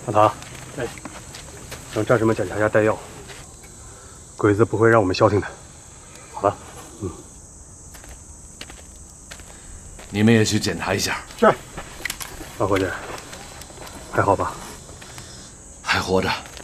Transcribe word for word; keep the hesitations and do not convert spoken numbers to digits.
大堂，哎，让战士们检查一下弹药，鬼子不会让我们消停的，好吧？嗯。 你们也去检查一下。 是。老伙计，还好吧？ 还活着。